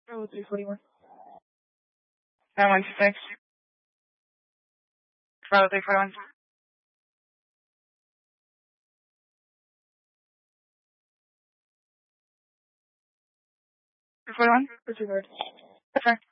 Oh, 341. 9126. Bravo 341. 341? Disregard. Yes, sir.